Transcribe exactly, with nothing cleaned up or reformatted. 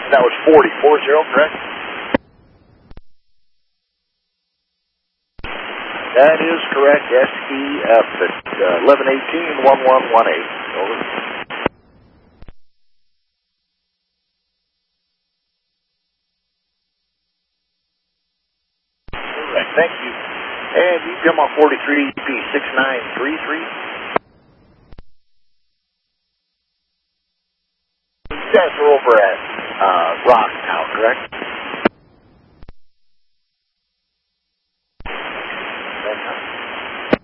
That was forty, four zero, correct? That is correct. S E F at uh, eleven eighteen, one one one eight. Over. Correct, thank you. And you come on forty-three P six nine three three. You guys are over at uh, Rock now, correct?